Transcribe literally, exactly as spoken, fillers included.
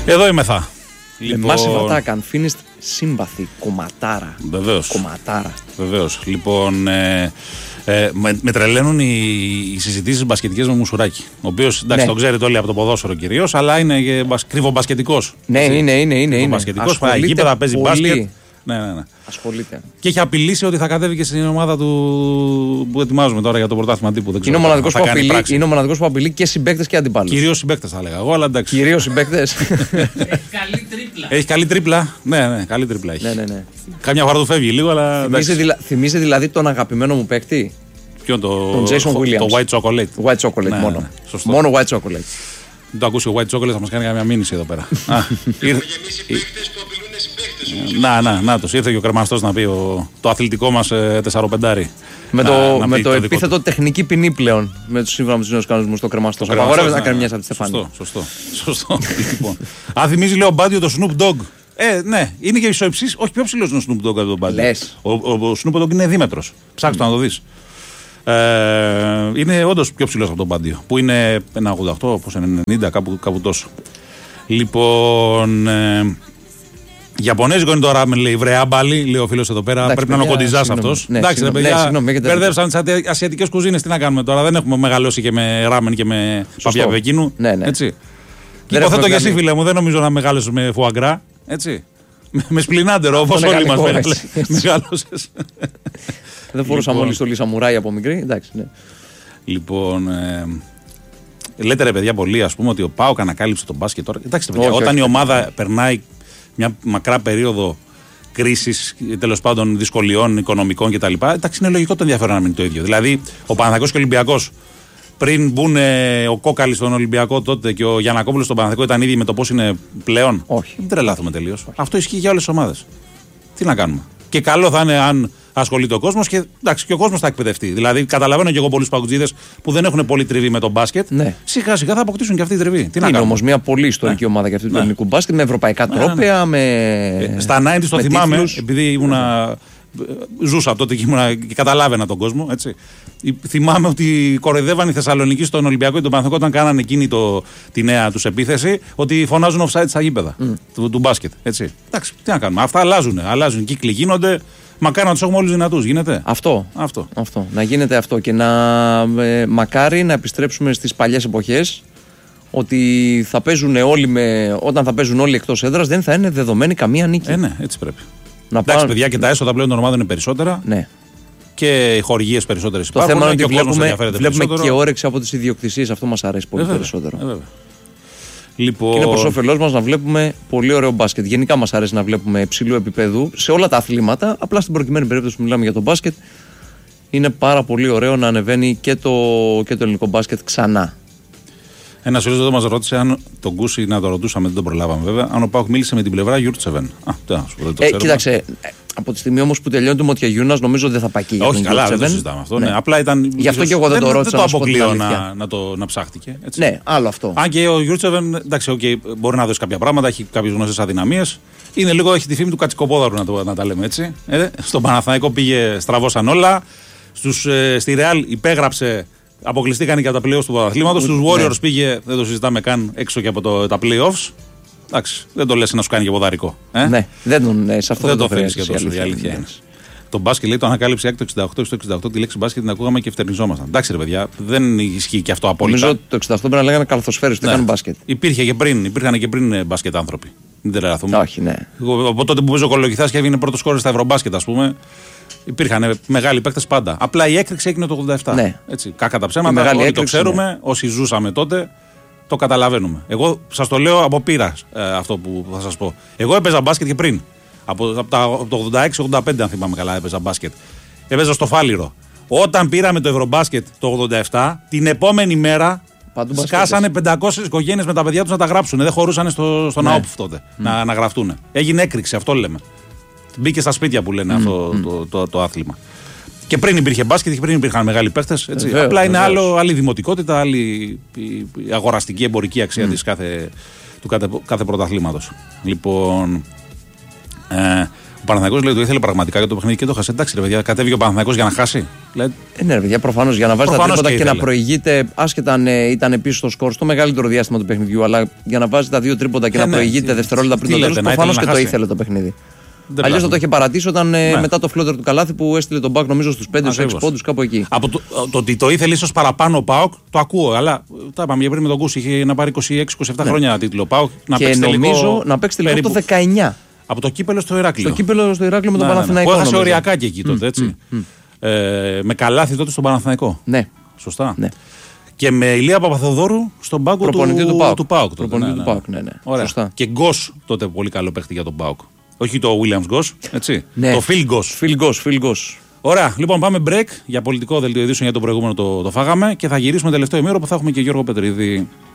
Εδώ είμαι θα. Λοιπόν... Massive Attack, Unfinished Sympathy, κομματάρα. Βεβαίως. Κομματάρα. Βεβαίως. Λοιπόν, ε, ε, με, με τρελαίνουν οι, οι συζητήσεις μπασκετικές με Μουσουράκη. Ο οποίος, εντάξει, ναι. τον ξέρετε όλοι από το ποδόσφαιρο κυρίως, αλλά είναι κρυβομπασκετικός. Ναι, είναι, είναι, είναι. είναι. Κρυβομπασκετικός, πάει γήπεδα, παίζει μπάσκετ. Ναι, ναι, ναι. Ασχολείται. Και έχει απειλήσει ότι θα κατέβει και στην ομάδα του που ετοιμάζουμε τώρα για το πρωτάθλημα τύπου. Δεν ξέρω, είναι, ο μοναδικός που απειλεί, είναι ο μοναδικός που απειλεί και συμπαίκτες και αντιπάλους. Κυρίως συμπαίκτες θα έλεγα εγώ, αλλά εντάξει. Κυρίως συμπαίκτες. Έχει καλή τρίπλα. Έχει καλή τρίπλα. Ναι, ναι, καλή τρίπλα έχει. Ναι, ναι, ναι. Κάμια φορά του φεύγει λίγο, αλλά. Θυμίζει, δηλα... Θυμίζει δηλαδή τον αγαπημένο μου παίκτη. Ποιον το. Τον Jason Williams. Το White Chocolate. White Chocolate ναι, μόνο. Ναι, μόνο White Chocolate. Δεν το ακούσει ο White Chocolate, θα μας κάνει καμιά μήνυση εδώ πέρα. Να, να, να τους ήρθε και ο κρεμαστός να πει ο, το αθλητικό μας ε, τεσσαροπεντάρι. Με να, το, να με το, το επίθετο τεχνική ποινή πλέον. Με τους σύμφωνα με τους νέους κανονισμούς το κρεμαστός. Απαγορεύεται να κάνει μια σαν τη Στεφάνη. Σωστό, σωστό. σωστό. Λοιπόν. Αν θυμίζει, λέει ο Μπάντιο, το Snoop Dogg. Ε, ναι, είναι και ισοϊψής, όχι πιο ψηλός είναι ο Snoop Dogg από τον Μπάντιο. Ο, ο, ο Snoop Dogg είναι δίμετρος. Ψάξτε να το δεις. Ε, είναι όντως πιο ψηλός από τον Μπάντιο. Που είναι ένα ογδόντα οκτώ, πώς είναι, ενενήντα, κάπου, κάπου τόσο. Λοιπόν. Ε, Ιαπωνέζικο είναι το ράμεν, λέει. Βρεά μπάλι, λέει ο φίλος εδώ πέρα. Εντάξει, πρέπει παιδιά, να είναι ο κοντιζάς αυτός. Ναι, εντάξει, ρε παιδιά. Μπερδεύσαν τις ασιατικές κουζίνες. Τι να κάνουμε τώρα. Δεν έχουμε μεγαλώσει και με ράμεν και με παπιά Πεκίνου. Ναι, ναι. Έτσι. Και υποθέτω και εσύ, φίλε μου, δεν νομίζω να μεγάλωσες με φουαγκρά. Έτσι. Με σπλινάντερο, όπως όλοι μας μεγάλωσες. Δεν φορούσαμε όλοι στο Λισαμουράι από μικρή. Εντάξει, ναι. Λοιπόν. Λέτε ρε παιδιά πολύ, ας πούμε, ότι ο ΠΑΟΚ ανακάλυψε τον μπάσκετ τώρα. Εντάξει, παιδιά, όχι, όταν όχι, η ομάδα περνάει μια μακρά περίοδο κρίσης, τέλος πάντων δυσκολιών οικονομικών κτλ. Εντάξει, είναι λογικό το ενδιαφέρον να μείνει το ίδιο. Δηλαδή, ο Παναθηναϊκός και ο Ολυμπιακός, πριν μπουν ο Κόκαλης στον Ολυμπιακό τότε και ο Γιαννακόπουλος στον Παναθηναϊκό, ήταν ήδη με το πώς είναι πλέον. Όχι. Δεν τρελάθουμε τελείως. Αυτό ισχύει για όλες τις ομάδες. Τι να κάνουμε. Και καλό θα είναι αν ασχολείται ο κόσμος και, εντάξει, και ο κόσμος θα εκπαιδευτεί. Δηλαδή, καταλαβαίνω και εγώ πολλούς παγκοτζίδες που δεν έχουν πολύ τριβή με τον μπάσκετ. Ναι. Σιγά σιγά θα αποκτήσουν και αυτή τη τριβή. Τι είναι όμως μια πολύ ιστορική ναι. ομάδα για αυτή του ναι. ελληνικού μπάσκετ με ευρωπαϊκά ναι, τρόπαια. Ναι. Με... Ε, στα ενενήντα το θυμάμαι, τίτλους. Επειδή ήμουνα. Ναι. Ζούσα τότε και, ήμουνα, και καταλάβαινα τον κόσμο. Έτσι. Θυμάμαι ότι κοροϊδεύαν οι Θεσσαλονικοί στον Ολυμπιακό και τον Παναθηναϊκό όταν κάνανε εκείνη το, τη νέα τους επίθεση ότι φωνάζουν offside στα γήπεδα mm. του, του μπάσκετ. Έτσι. Εντάξει, τι να κάνουμε. Αυτά αλλάζουν. Αλλάζουν. Οι κύκλοι γίνονται. Μακάρι να τους έχουμε όλους δυνατούς. Γίνεται. Αυτό. αυτό. αυτό. Να γίνεται αυτό. Και να ε, μακάρι να επιστρέψουμε στις παλιές εποχές. Ότι θα παίζουν όλοι με, όταν θα παίζουν όλοι εκτός έδρας δεν θα είναι δεδομένη καμία νίκη. Ε, ναι, έτσι πρέπει. Να Εντάξει, πάω... παιδιά, και τα έσοδα πλέον των ομάδων είναι περισσότερα. Ναι. Και οι χορηγίες περισσότερες το υπάρχουν. Το θέμα είναι ότι βλέπουμε, βλέπουμε και όρεξη από τις ιδιοκτησίες. Αυτό μας αρέσει πολύ ε, περισσότερο. Ε, λοιπόν... Και είναι προς όφελός μας να βλέπουμε πολύ ωραίο μπάσκετ. Γενικά μας αρέσει να βλέπουμε υψηλού επίπεδου σε όλα τα αθλήματα. Απλά στην προκειμένη περίπτωση που μιλάμε για το μπάσκετ, είναι πάρα πολύ ωραίο να ανεβαίνει και το, και το ελληνικό μπάσκετ ξανά. Ένα φίλο εδώ μας ρώτησε αν τον Κούση, να το ρωτούσαμε, δεν τον προλάβαμε βέβαια, αν ο ΠΑΟΚ μίλησε με την πλευρά Γιούρτσεβεν. Α, δεν το ε, κοίταξε, από τη στιγμή όμως που τελειώνει το Μοτιαγιούνας, νομίζω δεν θα πάει και για τον Γιούρτσεβεν. Όχι, καλά, δεν το συζητάμε αυτό. Ναι. Ναι. Απλά ήταν. Γι' αυτό και εγώ δεν το ρώτησα. Δεν το αποκλείω να, να, το, να ψάχτηκε. Έτσι. Ναι, άλλο αυτό. Αν και ο Γιούρτσεβεν, εντάξει, okay, μπορεί να δώσει κάποια πράγματα, έχει κάποιες γνωστές αδυναμίες. Είναι λίγο, έχει τη φήμη του κατσικοπόδαρου να, το, να τα λέμε έτσι. Ε, στον Παναθηναϊκό πήγε, στραβώσαν όλα. Στους, ε, στη Ρεάλ υπέγραψε. Αποκλειστήκαν και από τα playoffs του πρωταθλήματος. Στους Warriors ναι. πήγε, δεν το συζητάμε καν, έξω και από το, τα playoffs. Εντάξει, δεν το λες να σου κάνει και ποδαρικό. Ε? Ναι, δεν, τον, ναι, σε αυτό δεν το θέλεις και τόσο, η αλήθεια είναι. Το μπάσκετ λέει το ανακάλυψε το εξήντα οκτώ, στο εξήντα οκτώ τη λέξη μπάσκετ την ακούγαμε και φτερνιζόμασταν. Εντάξει, ρε παιδιά, δεν ισχύει και αυτό απόλυτα. Νομίζω το εξήντα οκτώ πρέπει να λέγανε καλαθοσφαίρες, δεν κάνουν μπάσκετ. Υπήρχε και πριν, υπήρχαν και πριν μπάσκετ άνθρωποι. Δεν τρελαθούμε. Όχι, ναι. Από τότε που παίζω κολοκυθάς και έβγαινε πρώτο σκόρερ στα ευρωμπάσκετ, ας πούμε. Υπήρχαν μεγάλοι παίκτες πάντα. Απλά η έκρηξη έγινε το ογδόντα επτά. Ναι. Έτσι, κάκα τα ψέματα, όλοι το ξέρουμε. Ναι. Όσοι ζούσαμε τότε, το καταλαβαίνουμε. Εγώ σας το λέω από πείρα ε, αυτό που θα σας πω. Εγώ έπαιζα μπάσκετ και πριν. Από, από, τα, από το ογδόντα έξι ογδόντα πέντε, αν θυμάμαι καλά, έπαιζα μπάσκετ. Έπαιζα στο Φάληρο. Όταν πήραμε το ευρωμπάσκετ το ογδόντα επτά, την επόμενη μέρα σκάσανε πεντακόσιες οικογένειες με τα παιδιά τους να τα γράψουν. Δεν χωρούσαν στο, στον ναι. ΑΟΠ τότε mm. να, να γραφτούν. Έγινε έκρηξη, αυτό λέμε. Μπήκε στα σπίτια που λένε mm, αυτό mm. Το, το, το άθλημα. Και πριν υπήρχε μπάσκετ και πριν υπήρχαν μεγάλοι παίχτες. Απλά βεβαίως. Είναι άλλο, άλλη δημοτικότητα, άλλη η, η αγοραστική εμπορική αξία mm. της κάθε, του κάθε, κάθε πρωταθλήματος. Λοιπόν, ε, Ο Παναθηναϊκός λέει το ήθελε πραγματικά για το παιχνίδι και το χάσε. Εντάξει, ρε παιδιά, κατέβηκε ο Παναθηναϊκός για να χάσει. Λέει... Ε, ναι, ρε παιδιά, προφανώς για να βάζει τα τρίποτα και, και να προηγείται, άσχετα αν ε, ήταν πίσω στο σκορ στο μεγαλύτερο διάστημα του παιχνιδιού, αλλά για να βάζει τα δύο τρίποτα και ε, να ναι, προηγείται τι, δευτερόλεπτα πριν το τέλος, προφανώς και το ήθελε το παιχνίδι. Αλλιώς θα το είχε παρατήσει όταν ναι. μετά το φλότερ του Καλάθι που έστειλε τον Μπάουκ νομίζω στους πέντε έξι πόντους κάπου εκεί. Από το, το ότι το ήθελε ίσως παραπάνω ο Πάοκ το ακούω, αλλά τα είπαμε για πριν με τον Κούση, είχε να πάρει είκοσι έξι είκοσι επτά ναι. χρόνια τίτλο Πάοκ. Να και νομίζω να παίξει τελικό το δεκαεννιά. Από το κύπελο στο Ηράκλειο. Στο κύπελο στο Ηράκλειο με τον ναι, Παναθηναϊκό. Που έχασε οριακά και εκεί τότε, έτσι. Mm, mm. Ε, με Καλάθι τότε στον Παναθηναϊκό. Ναι. Σωστά. Ναι. Και με Ηλία Παπαθοδόρου στον πάγκο του, του Πάοκ. Του Πάοκ προπονητή ναι, του Πάοκ, ναι, ναι. Ωραία. Σωστά. Και Γκος τότε πολύ καλό παίχτη για τον Πάοκ. Όχι το Williams Γκος, έτσι. Ναι. Το Phil Γκος. Phil Γκος, Phil Γκος. Ωραία, λοιπόν πάμε break για πολιτικό δελτίο ειδήσεων για το προηγούμενο το, το φάγαμε και θα γυρίσουμε τελευταίο ημίωρο που θα έχουμε και Γιώργο Πετρίδη.